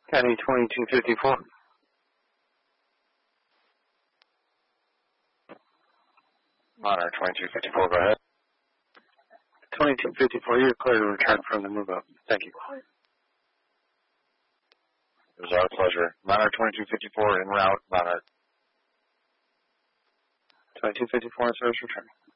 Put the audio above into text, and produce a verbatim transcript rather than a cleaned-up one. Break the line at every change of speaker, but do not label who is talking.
County twenty-two fifty-four.
Monarch twenty-two fifty-four, go ahead.
twenty-two fifty-four, you're clear to return from the move up. Thank you.
It was our pleasure. Monarch twenty-two fifty-four en route, Monarch.
twenty-two fifty-four, service return.